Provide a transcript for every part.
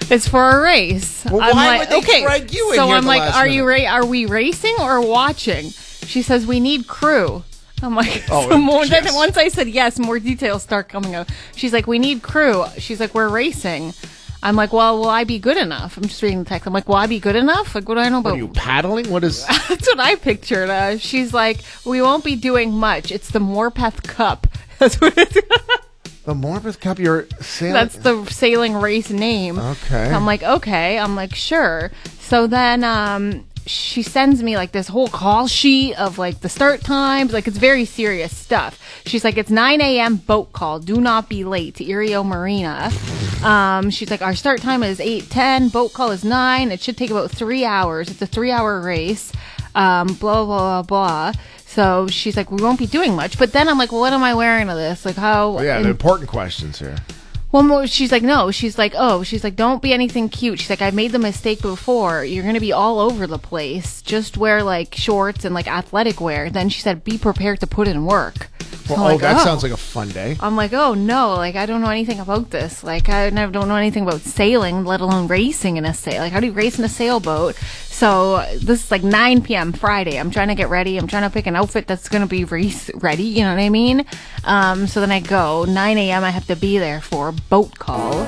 It's for a race. Well, I'm why like, would they okay. drag you in So here at I'm the like, last are minute? are we racing or watching? She says we need crew. I'm like, Oh, so more, yes. then once I said yes, more details start coming out. She's like, we need crew. She's like, we're racing. I'm like, well, will I be good enough? I'm just reading the text. I'm like, will I be good enough? Like, what do I know about? Are you paddling? What is... That's what I pictured. She's like, we won't be doing much. It's the Morpeth Cup. That's what it is. The Morpeth Cup, you're sailing... That's the sailing race name. Okay. I'm like, okay. I'm like, sure. So then she sends me like this whole call sheet of like the start times. Like, it's very serious stuff. She's like, it's 9 a.m. boat call. Do not be late to Irio Marina. She's like, our start time is 8:10. Boat call is 9. It should take about 3 hours. It's a 3-hour race. Blah, blah, blah, blah. So she's like, we won't be doing much. But then I'm like, well, what am I wearing to this? Like, how? Well, yeah, the important questions here. Well, more, she's like, no. She's like, don't be anything cute. She's like, I've made the mistake before. You're going to be all over the place. Just wear, like, shorts and, like, athletic wear. Then she said, be prepared to put in work. Well, So I'm like, that sounds like a fun day. I'm like, oh, no. Like, I don't know anything about this. Like, I don't know anything about sailing, let alone racing in a sail. Like, how do you race in a sailboat? So this is like 9 p.m. Friday. I'm trying to get ready. I'm trying to pick an outfit that's going to be race ready. You know what I mean? So then I go. 9 a.m. I have to be there for a boat call.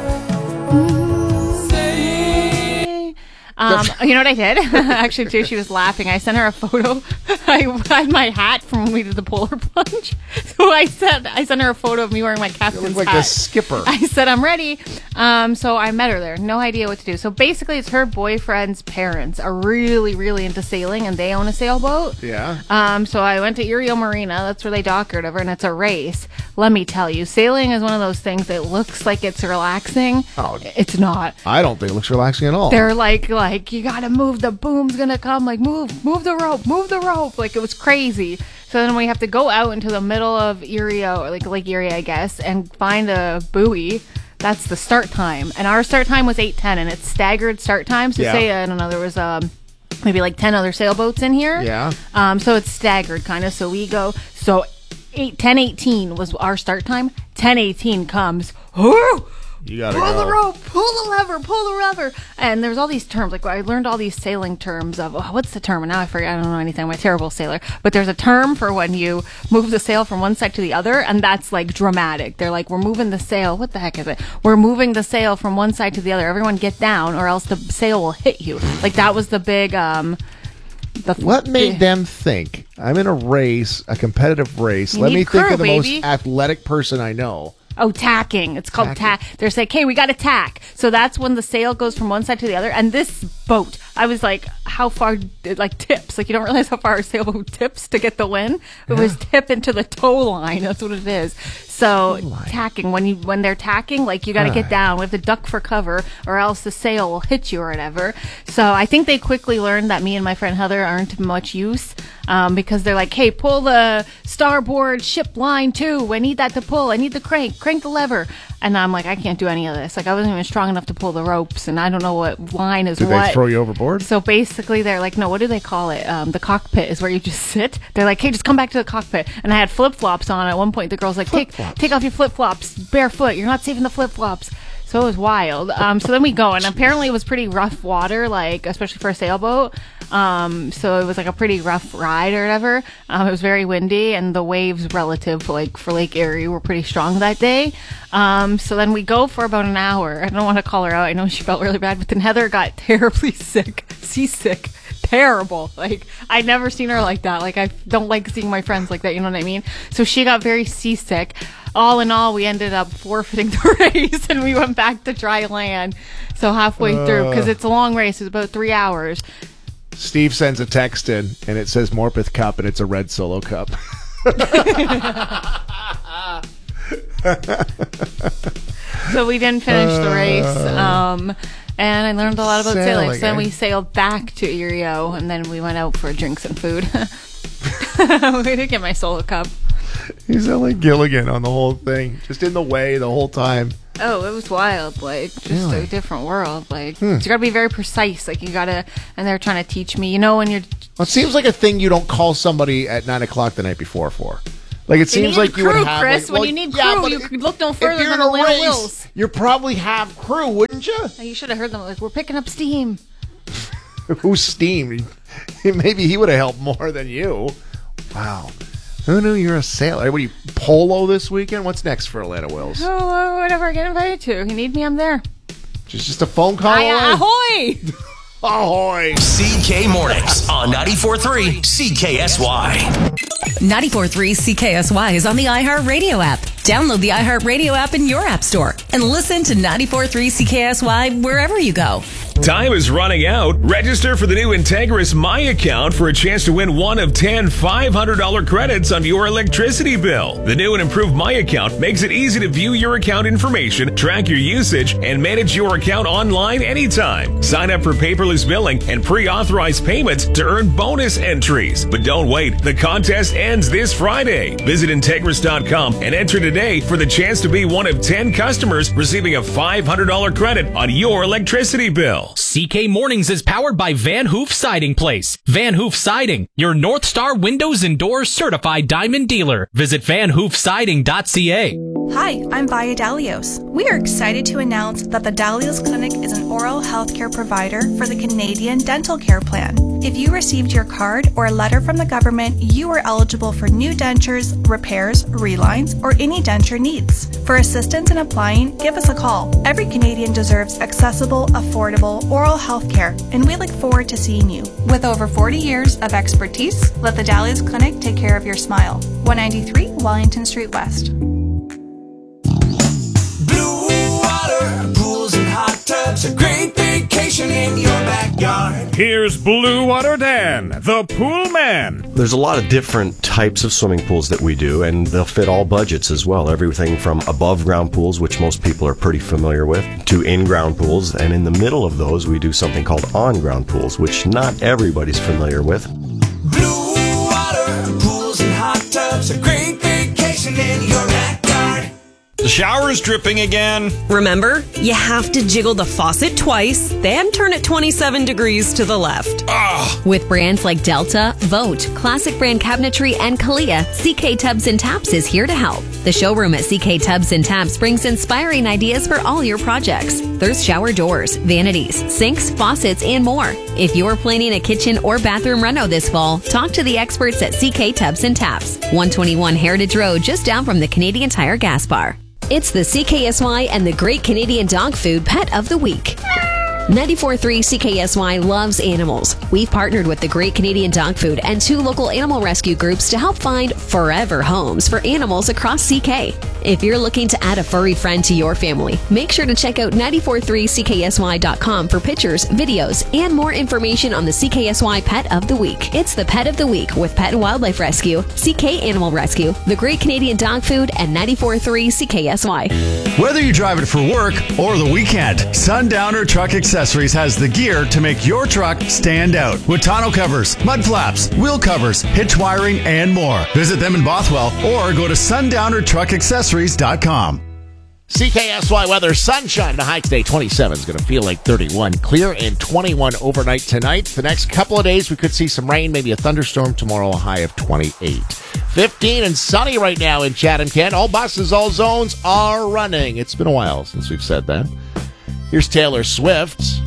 You know what I did? Actually, too, she was laughing. I sent her a photo. I had my hat from when we did the polar plunge. So I sent her a photo of me wearing my You captain's look like hat. a skipper. I said, I'm ready. So I met her there. No idea what to do. So basically, it's her boyfriend's parents are really, really into sailing, and they own a sailboat. Yeah. So I went to Irio Marina. That's where they dock or whatever, and it's a race. Let me tell you, sailing is one of those things that looks like it's relaxing. Oh. It's not. I don't think it looks relaxing at all. They're like you gotta move, the boom's gonna come, like move the rope. Like, it was crazy. So then we have to go out into the middle of Irio, or like Lake Erie, I guess, and find a buoy. That's the start time. And our start time was 8:10, and it's staggered start times. So Yeah. say, I don't know, there was maybe like 10 other sailboats in here. Yeah. So it's staggered kind of. So we go, so 10:18 was our start time. 10:18 comes. Whoo! You gotta Pull go. the rope, pull the lever. And there's all these terms. Like, I learned all these sailing terms of, what's the term? And now I forget. I don't know anything. I'm a terrible sailor. But there's a term for when you move the sail from one side to the other, and that's, like, dramatic. They're like, we're moving the sail. What the heck is it? We're moving the sail from one side to the other. Everyone get down, or else the sail will hit you. Like, that was the big, What made them think I'm in a race, a competitive race? You Let need me think crew, of the baby. most athletic person I know. Oh, tacking. It's called tack. Tacking. They're like, hey, we got to tack. So that's when the sail goes from one side to the other. And this boat, I was like, how far, like, tips. Like, you don't realize how far a sailboat tips to get the wind. It was tip into the tow line. That's what it is. So tacking, when they're tacking, like, you got to get down. We have to duck for cover, or else the sail will hit you or whatever. So I think they quickly learned that me and my friend Heather aren't much use, because they're like, hey, pull the starboard ship line too. I need that to pull. I need the crank the lever. And I'm like, I can't do any of this. Like, I wasn't even strong enough to pull the ropes, and I don't know what line is Did what. they throw you overboard? So basically, they're like, no, what do they call it? The cockpit is where you just sit. They're like, hey, just come back to the cockpit. And I had flip-flops on at one point. The girl's like, take off your flip-flops, barefoot. You're not saving the flip-flops. So it was wild. So then we go, and apparently it was pretty rough water, like, especially for a sailboat. So it was like a pretty rough ride or whatever. It was very windy, and the waves relative, like, for Lake Erie were pretty strong that day. So then we go for about an hour. I don't want to call her out. I know she felt really bad, but then Heather got terribly seasick. Terrible. Like, I'd never seen her like that. Like, I don't like seeing my friends like that, you know what I mean? So she got very seasick. All in all, we ended up forfeiting the race, and we went back to dry land. So halfway through, because it's a long race, it's about 3 hours. Steve sends a text in, and it says Morpeth Cup, and it's a red Solo cup. So we didn't finish the race. And I learned a lot about sailing. So then eh? we sailed back to Irio, and then we went out for drinks and food. We did get my Solo cup. You sound like Gilligan on the whole thing. Just in the way the whole time. Oh, it was wild. Like, just Really? a different world. Like, you gotta be very precise. Like, you gotta, and they're trying to teach me, you know, when you're... Well, it seems like a thing you don't call somebody at 9 o'clock the night before for. Like it seems like you would crew, have. Chris. Like, well, when you need yeah, crew, but you could look no further if you're than in a Atlanta race, Wills. you probably have crew, wouldn't you? You should have heard them. Like, we're picking up steam. Who's steam? Maybe he would have helped more than you. Wow. Who knew you're a sailor? What do you polo this weekend? What's next for Atlanta Wills? Oh, whatever I get invited to. You need me, I'm there. Just a phone call away? Ahoy! Ahoy! CK Mornings on 94.3 CKSY. 94.3 CKSY is on the iHeartRadio app. Download the iHeartRadio app in your app store and listen to 94.3 CKSY wherever you go. Time is running out. Register for the new Integris My Account for a chance to win one of 10 $500 credits on your electricity bill. The new and improved My Account makes it easy to view your account information, track your usage, and manage your account online anytime. Sign up for paperless billing and pre-authorized payments to earn bonus entries. But don't wait. The contest ends this Friday. Visit Integris.com and enter today for the chance to be one of 10 customers receiving a $500 credit on your electricity bill. CK Mornings is powered by Van Hoof Siding Place. Van Hoof Siding, your North Star Windows and Doors certified diamond dealer. Visit vanhoofsiding.ca. Hi, I'm Vaya Dalios. We are excited to announce that the Dalios Clinic is an oral health care provider for the Canadian Dental Care Plan. If you received your card or a letter from the government, you are eligible for new dentures, repairs, relines, or any denture needs. For assistance in applying, give us a call. Every Canadian deserves accessible, affordable, oral health care, and we look forward to seeing you. With over 40 years of expertise, let the Dalios Clinic take care of your smile. 193 Wellington Street West. Blue water, pools and hot tubs, a great vacation in your backyard. Here's Blue Water Dan, the pool man. There's a lot of different types of swimming pools that we do, and they'll fit all budgets as well. Everything from above-ground pools, which most people are pretty familiar with, to in-ground pools. And in the middle of those, we do something called on-ground pools, which not everybody's familiar with. Blue water, pools and hot tubs, a great vacation in your backyard. The shower's dripping again. Remember, you have to jiggle the faucet twice, then turn it 27 degrees to the left. With brands like Delta, Vote, Classic Brand Cabinetry, and Kalia, CK Tubs and Taps is here to help. The showroom at CK Tubs and Taps brings inspiring ideas for all your projects. There's shower doors, vanities, sinks, faucets, and more. If you're planning a kitchen or bathroom reno this fall, talk to the experts at CK Tubs and Taps. 121 Heritage Road, just down from the Canadian Tire Gas Bar. It's the CKSY and the Great Canadian Dog Food Pet of the Week. 94.3 CKSY loves animals. We've partnered with the Great Canadian Dog Food and 2 local animal rescue groups to help find forever homes for animals across CK. If you're looking to add a furry friend to your family, make sure to check out 943CKSY.com for pictures, videos, and more information on the CKSY Pet of the Week. It's the Pet of the Week with Pet and Wildlife Rescue, CK Animal Rescue, the Great Canadian Dog Food, and 94.3 CKSY. Whether you drive it for work or the weekend, Sundowner Truck Accessories has the gear to make your truck stand out. With tonneau covers, mud flaps, wheel covers, hitch wiring, and more. Visit them in Bothwell or go to sundownertruckaccessories.com. CKSY weather, sunshine. The high today, 27 is going to feel like 31. Clear and 21 overnight tonight. The next couple of days, we could see some rain, maybe a thunderstorm. Tomorrow, a high of 28. 15 and sunny right now in Chatham-Kent. All buses, all zones are running. It's been a while since we've said that. Here's Taylor Swift.